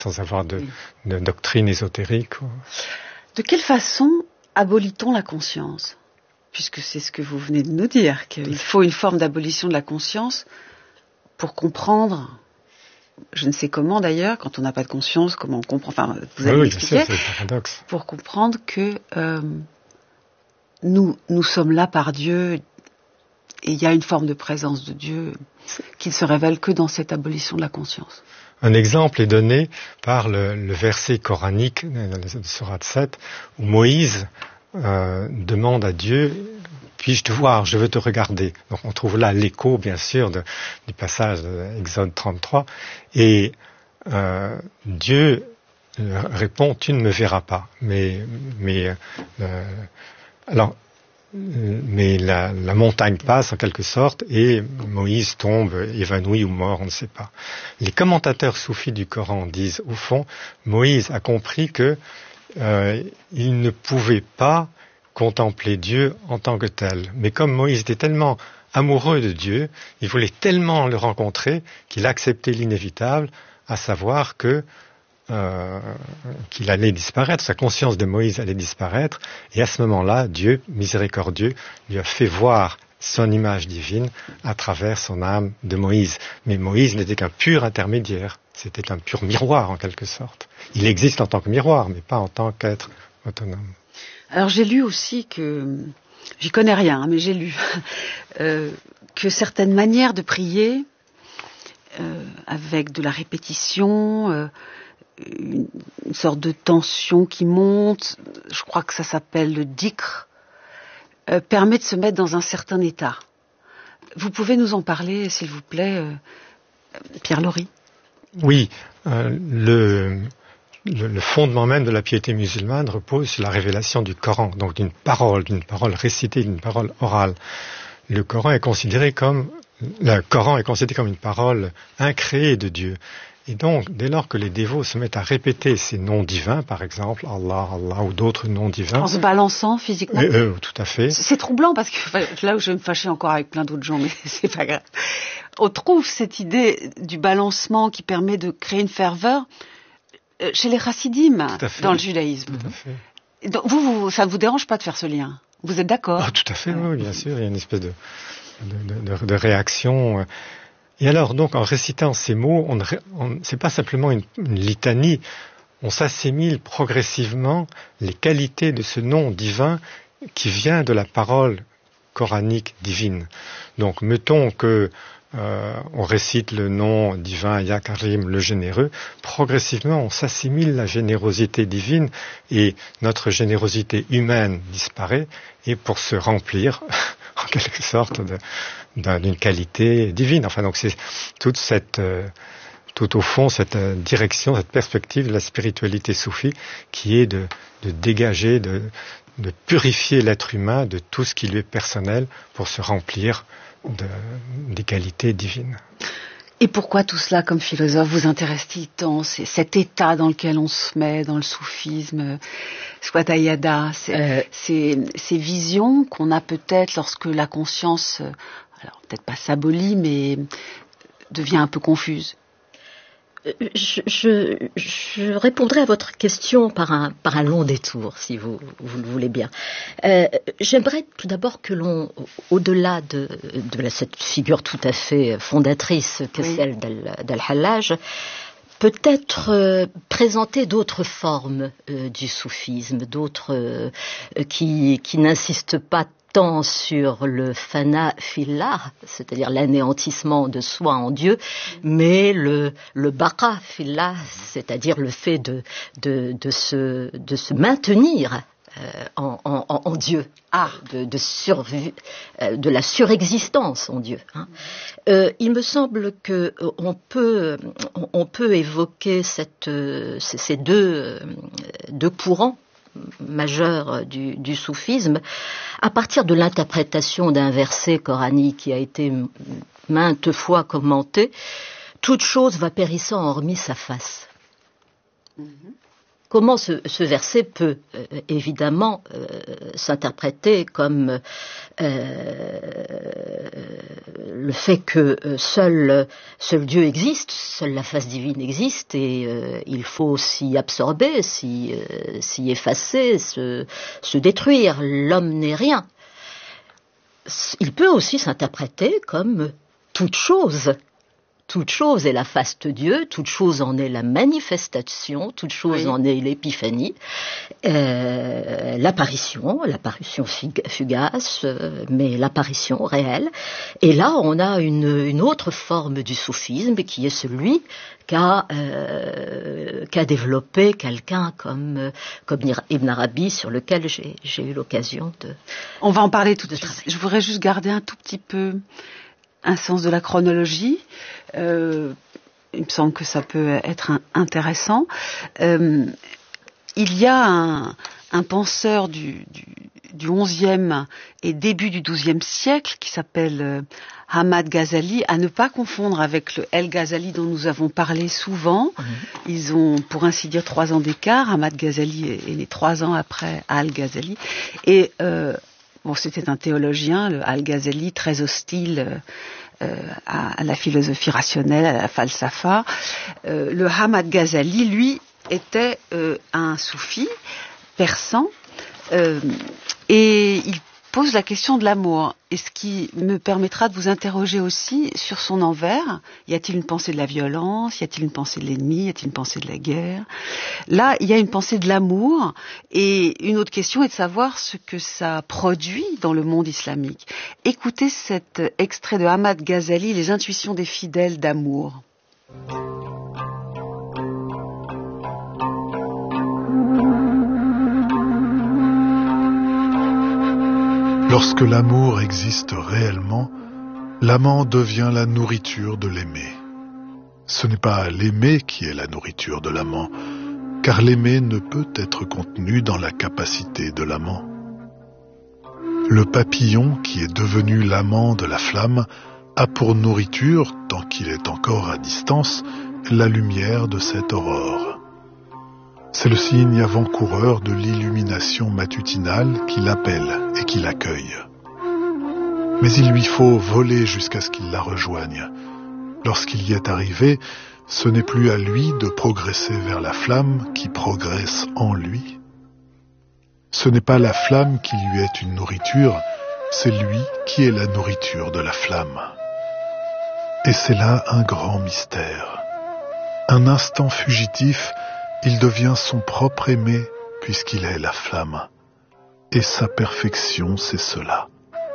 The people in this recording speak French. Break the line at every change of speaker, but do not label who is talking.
sans avoir de doctrine ésotérique.
De quelle façon abolit-on la conscience ? Puisque c'est ce que vous venez de nous dire, qu'il faut une forme d'abolition de la conscience pour comprendre, je ne sais comment d'ailleurs, quand on n'a pas de conscience, comment on comprend, enfin, vous allez m'expliquer,
c'est le paradoxe.
Pour comprendre que nous sommes là par Dieu, et il y a une forme de présence de Dieu qui ne se révèle que dans cette abolition de la conscience.
Un exemple est donné par le verset coranique de Sourate 7, où Moïse demande à Dieu, puis-je te voir, je veux te regarder. Donc on trouve là l'écho, bien sûr, du passage d'Exode 33, et Dieu répond, tu ne me verras pas. Mais la montagne passe en quelque sorte et Moïse tombe évanoui ou mort, on ne sait pas. Les commentateurs soufis du Coran disent, au fond, Moïse a compris que il ne pouvait pas contempler Dieu en tant que tel. Mais comme Moïse était tellement amoureux de Dieu, il voulait tellement le rencontrer qu'il acceptait l'inévitable, à savoir qu'il allait disparaître, sa conscience de Moïse allait disparaître, et à ce moment-là, Dieu, miséricordieux, lui a fait voir son image divine à travers son âme de Moïse. Mais Moïse n'était qu'un pur intermédiaire, c'était un pur miroir en quelque sorte. Il existe en tant que miroir, mais pas en tant qu'être autonome.
Alors j'ai lu aussi que, j'y connais rien, mais j'ai lu que certaines manières de prier, avec de la répétition, une sorte de tension qui monte, je crois que ça s'appelle le dhikr, permet de se mettre dans un certain état. Vous pouvez nous en parler, s'il vous plaît, Pierre Laury ?
Oui, le fondement même de la piété musulmane repose sur la révélation du Coran, donc d'une parole récitée, d'une parole orale. Le Coran est considéré comme une parole incréée de Dieu. Et donc, dès lors que les dévots se mettent à répéter ces noms divins, par exemple, Allah, Allah, ou d'autres noms divins...
En se balançant physiquement.
Tout à fait.
C'est troublant, parce que là où je vais me fâcher encore avec plein d'autres gens, mais c'est pas grave. On trouve cette idée du balancement qui permet de créer une ferveur chez les chassidim, dans le judaïsme.
Tout à fait.
Donc, ça ne vous dérange pas de faire ce lien ? Vous êtes d'accord ?
Tout à fait, oui, bien sûr. Il y a une espèce de réaction... Et alors, donc, en récitant ces mots, c'est pas simplement une litanie, on s'assimile progressivement les qualités de ce nom divin qui vient de la parole coranique divine. Donc, mettons que on récite le nom divin Ya Karim, le généreux, progressivement on s'assimile la générosité divine et notre générosité humaine disparaît, et pour se remplir en quelque sorte d'une qualité divine. Enfin, donc c'est tout au fond cette direction, cette perspective de la spiritualité soufie qui est de dégager, de purifier l'être humain de tout ce qui lui est personnel pour se remplir des qualités divines.
Et pourquoi tout cela, comme philosophe, vous intéresse-t-il tant ? C'est cet état dans lequel on se met, dans le soufisme, Swatayada, ces visions qu'on a peut-être lorsque la conscience, alors peut-être pas s'abolit, mais devient un peu confuse.
Je répondrai à votre question par un long détour, si vous le voulez bien. J'aimerais tout d'abord que l'on, au-delà de cette figure tout à fait fondatrice que celle d'Al-Hallaj, peut-être présenter d'autres formes du soufisme, d'autres qui n'insistent pas tant sur le fana fillah, c'est-à-dire l'anéantissement de soi en Dieu, mais le baqa fillah, c'est-à-dire le fait de se maintenir en Dieu, de la surexistence en Dieu. Il me semble que on peut évoquer ces deux courants majeurs du soufisme à partir de l'interprétation d'un verset coranique qui a été maintes fois commenté: toute chose va périssant hormis sa face. comment ce verset peut évidemment s'interpréter comme le fait que seul Dieu existe, seule la face divine existe, et il faut s'y absorber, s'y effacer, se détruire. L'homme n'est rien. Il peut aussi s'interpréter comme toute chose. Toute chose est la face de Dieu, toute chose en est la manifestation, toute chose en est l'épiphanie, l'apparition fugace, mais l'apparition réelle. Et là, on a une autre forme du soufisme qui est celui qu'a développé quelqu'un comme Ibn Arabi, sur lequel j'ai eu l'occasion de...
On va en parler tout de suite. Je voudrais juste garder un tout petit peu un sens de la chronologie. Il me semble que ça peut être intéressant. Il y a un penseur du XIe et début du XIIe siècle qui s'appelle Ahmad Ghazali, à ne pas confondre avec le El Ghazali dont nous avons parlé souvent. Ils ont, pour ainsi dire, 3 ans d'écart. Ahmad Ghazali est né 3 ans après Al-Ghazali. Et c'était un théologien, le Al-Ghazali, très hostile à la philosophie rationnelle, à la falsafa. Le Ahmad Ghazali, lui, était un soufi persan, et il pose la question de l'amour. Et ce qui me permettra de vous interroger aussi sur son envers. Y a-t-il une pensée de la violence? Y a-t-il une pensée de l'ennemi? Y a-t-il une pensée de la guerre? Là, il y a une pensée de l'amour. Et une autre question est de savoir ce que ça produit dans le monde islamique. Écoutez cet extrait de Ahmad Ghazali, Les intuitions des fidèles d'amour.
Lorsque l'amour existe réellement, l'amant devient la nourriture de l'aimé. Ce n'est pas l'aimé qui est la nourriture de l'amant, car l'aimé ne peut être contenu dans la capacité de l'amant. Le papillon qui est devenu l'amant de la flamme a pour nourriture, tant qu'il est encore à distance, la lumière de cette aurore. C'est le signe avant-coureur de l'illumination matutinale qui l'appelle et qui l'accueille. Mais il lui faut voler jusqu'à ce qu'il la rejoigne. Lorsqu'il y est arrivé, ce n'est plus à lui de progresser vers la flamme qui progresse en lui. Ce n'est pas la flamme qui lui est une nourriture, c'est lui qui est la nourriture de la flamme. Et c'est là un grand mystère. Un instant fugitif, il devient son propre aimé puisqu'il est la flamme. Et sa perfection, c'est cela.